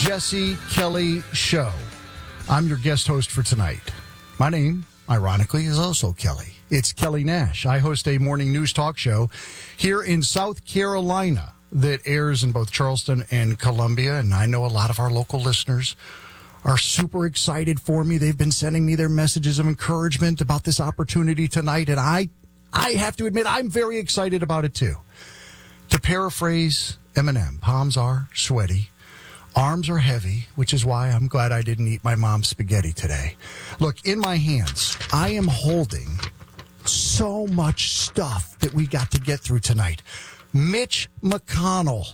Jesse Kelly Show. I'm your guest host for tonight. My name, ironically, is also Kelly. It's Kelly Nash. I host a morning news talk show here in South Carolina that airs in both Charleston and Columbia, and I know a lot of our local listeners are super excited for me. They've been sending me their messages of encouragement about this opportunity tonight, and I have to admit I'm very excited about it too. To paraphrase Eminem, palms are sweaty, arms are heavy, which is why I'm glad I didn't eat my mom's spaghetti today. Look, in my hands, I am holding so much stuff that we got to get through tonight. Mitch McConnell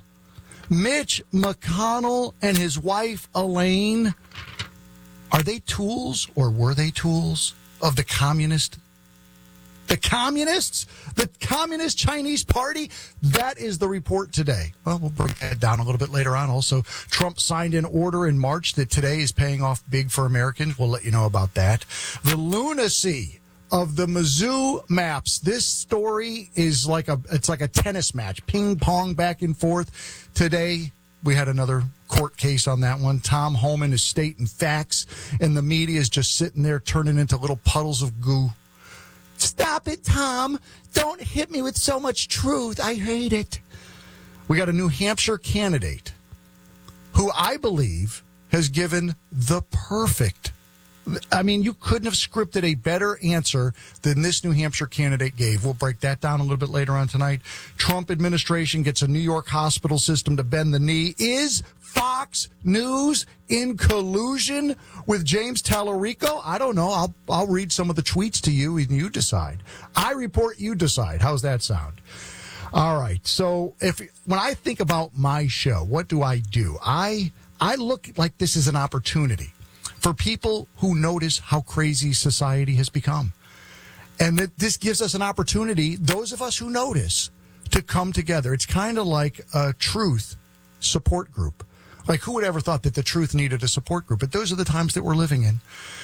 and his wife, Elaine, are they tools or were they tools of the communists? The Communist Chinese Party? That is the report today. Well, we'll break that down a little bit later on. Also, Trump signed an order in March that today is paying off big for Americans. We'll let you know about that. The lunacy of the Mizzou maps. This story is like a tennis match, ping pong back and forth. Today, we had another court case on that one. Tom Homan is stating facts, and the media is just sitting there turning into little puddles of goo. Stop it, Tom. Don't hit me with so much truth. I hate it. We got a New Hampshire candidate who I believe has given the perfect, you couldn't have scripted a better answer than this New Hampshire candidate gave. We'll break that down a little bit later on tonight. Trump administration gets a New York hospital system to bend the knee. Is Fox News in collusion with James Tallarico? I don't know. I'll read some of the tweets to you and you decide. I report, you decide. How's that sound? All right. So when I think about my show, what do? I look like this is an opportunity for people who notice how crazy society has become. And that this gives us an opportunity, those of us who notice, to come together. It's kind of like a truth support group. Like, who would ever thought that the truth needed a support group? But those are the times that we're living in.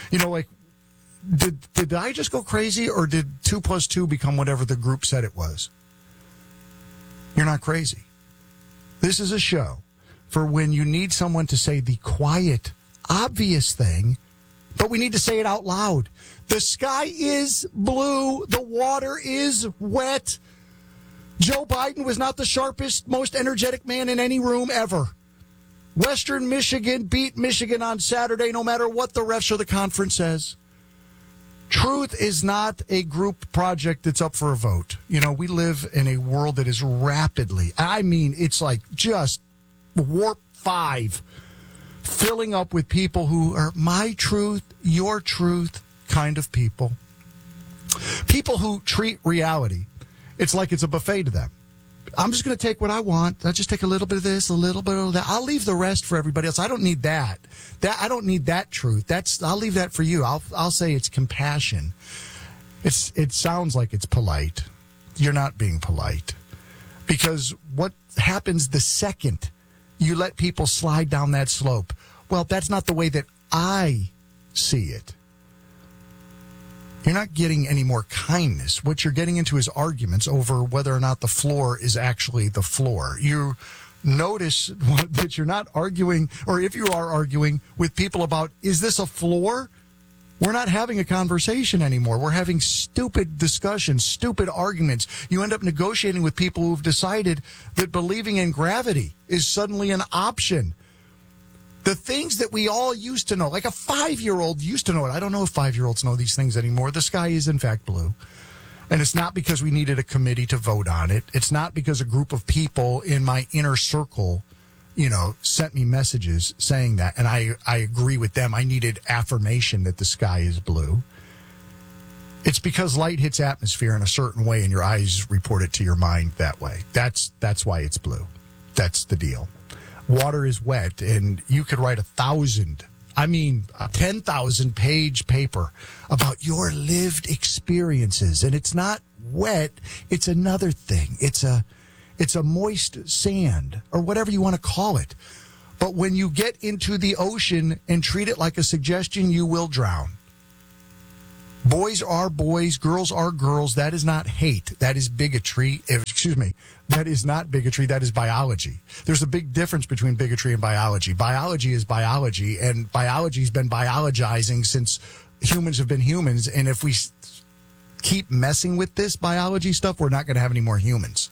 Did I just go crazy, or did 2 + 2 become whatever the group said it was? You're not crazy. This is a show for when you need someone to say the quiet, obvious thing, but we need to say it out loud. The sky is blue. The water is wet. Joe Biden was not the sharpest, most energetic man in any room ever. Western Michigan beat Michigan on Saturday, no matter what the refs or the conference says. Truth is not a group project that's up for a vote. We live in a world that is rapidly, it's like just warp 5, filling up with people who are my truth, your truth kind of people. People who treat reality, it's like it's a buffet to them. I'm just going to take what I want. I'll just take a little bit of this, a little bit of that. I'll leave the rest for everybody else. I don't need that. I don't need that truth. I'll leave that for you. I'll say it's compassion. It sounds like it's polite. You're not being polite. Because what happens the second you let people slide down that slope? Well, that's not the way that I see it. You're not getting any more kindness. What you're getting into is arguments over whether or not the floor is actually the floor. You notice that you're not arguing, or if you are arguing with people about, is this a floor? We're not having a conversation anymore. We're having stupid discussions, stupid arguments. You end up negotiating with people who've decided that believing in gravity is suddenly an option. The things that we all used to know, like a 5-year-old used to know it. I don't know if 5-year-olds know these things anymore. The sky is, in fact, blue. And it's not because we needed a committee to vote on it. It's not because a group of people in my inner circle, sent me messages saying that. And I agree with them. I needed affirmation that the sky is blue. It's because light hits atmosphere in a certain way and your eyes report it to your mind that way. That's why it's blue. That's the deal. Water is wet, and you could write 10,000-page paper about your lived experiences, and it's not wet. It's another thing. It's a moist sand, or whatever you want to call it. But when you get into the ocean and treat it like a suggestion, you will drown. Boys are boys, girls are girls. That is not hate. That is bigotry. Excuse me. That is not bigotry. That is biology. There's a big difference between bigotry and biology. Biology is biology, and biology's been biologizing since humans have been humans. And if we keep messing with this biology stuff, we're not going to have any more humans.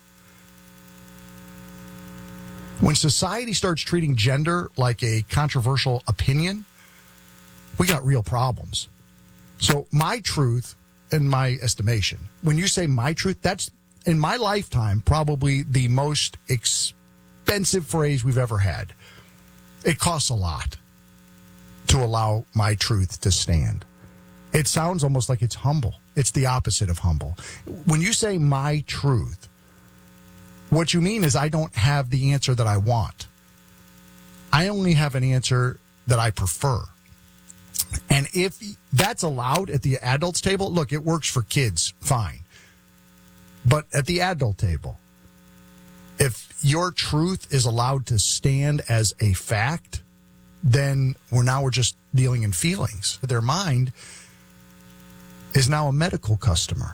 When society starts treating gender like a controversial opinion, we got real problems. So my truth, in my estimation, when you say my truth, that's, in my lifetime, probably the most expensive phrase we've ever had. It costs a lot to allow my truth to stand. It sounds almost like it's humble. It's the opposite of humble. When you say my truth, what you mean is I don't have the answer that I want. I only have an answer that I prefer. And if that's allowed at the adults table, look, it works for kids, fine. But at the adult table, if your truth is allowed to stand as a fact, then we're just dealing in feelings. Their mind is now a medical customer.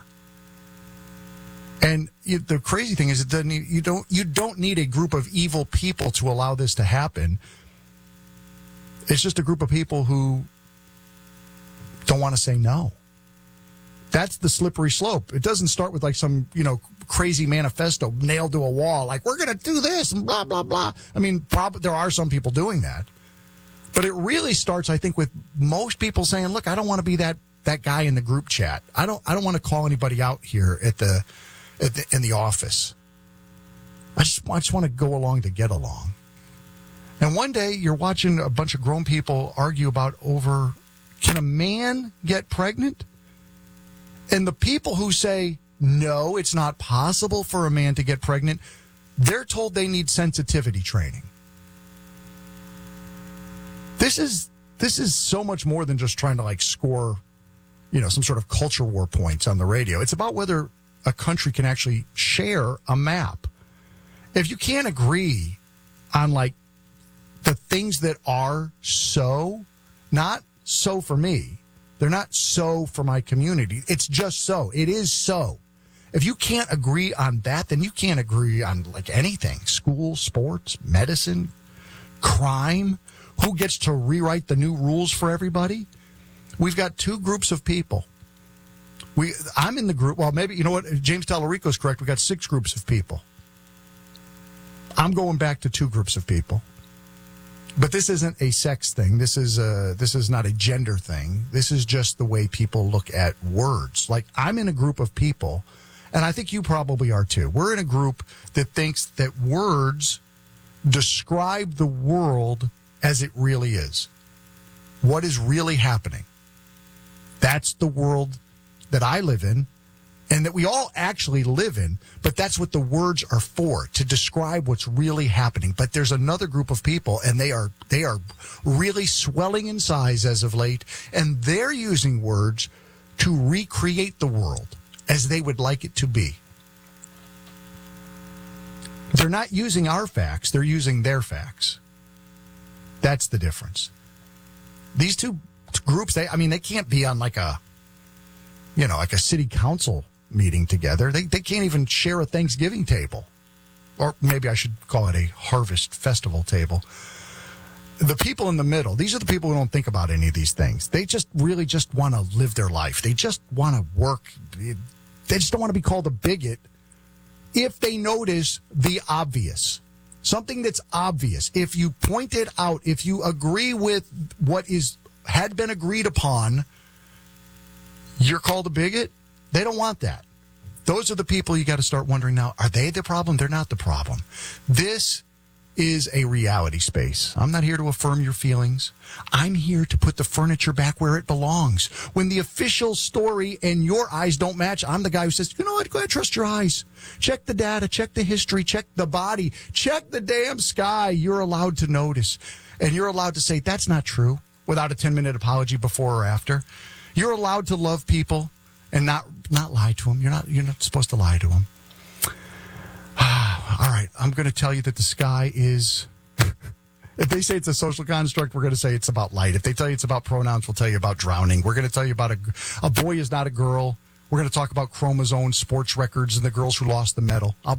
And the crazy thing is, you don't need a group of evil people to allow this to happen. It's just a group of people who don't want to say no. That's the slippery slope. It doesn't start with like some, crazy manifesto nailed to a wall, like we're going to do this and blah, blah, blah. I mean, there are some people doing that. But it really starts, I think, with most people saying, look, I don't want to be that guy in the group chat. I don't want to call anybody out here in the office. I just want to go along to get along. And one day you're watching a bunch of grown people argue about can a man get pregnant? And the people who say, no, it's not possible for a man to get pregnant, they're told they need sensitivity training. This is so much more than just trying to score, some sort of culture war points on the radio. It's about whether a country can actually share a map. If you can't agree on the things that are so, not so for me, they're not so for my community. It's just so. It is so. If you can't agree on that, then you can't agree on anything. School, sports, medicine, crime. Who gets to rewrite the new rules for everybody? We've got two groups of people. I'm in the group. Well, maybe, you know what? James Tallarico's correct. We got 6 groups of people. I'm going back to 2 groups of people. But this isn't a sex thing. This is not a gender thing. This is just the way people look at words. I'm in a group of people, and I think you probably are too. We're in a group that thinks that words describe the world as it really is. What is really happening? That's the world that I live in and that we all actually live in, but that's what the words are for, to describe what's really happening. But there's another group of people, and they are really swelling in size as of late, and they're using words to recreate the world as they would like it to be. They're not using our facts, they're using their facts. That's the difference. These two groups, they can't be on like a city council meeting together. They can't even share a Thanksgiving table. Or maybe I should call it a harvest festival table. The people in the middle, these are the people who don't think about any of these things. They just really just want to live their life. They just want to work. They just don't want to be called a bigot if they notice the obvious. Something that's obvious. If you point it out, if you agree with what had been agreed upon, you're called a bigot. They don't want that. Those are the people you got to start wondering now, are they the problem? They're not the problem. This is a reality space. I'm not here to affirm your feelings. I'm here to put the furniture back where it belongs. When the official story and your eyes don't match, I'm the guy who says, you know what, go ahead, trust your eyes. Check the data, check the history, check the body, check the damn sky. You're allowed to notice. And you're allowed to say, that's not true, without a 10-minute apology before or after. You're allowed to love people and not lie to them. You're not supposed to lie to them. All right, I'm going to tell you that the sky is If they say it's a social construct, we're going to say it's about light. If they tell you it's about pronouns, we'll tell you about drowning. We're going to tell you about a boy is not a girl. We're going to talk about chromosomes, sports records, and the girls who lost the medal.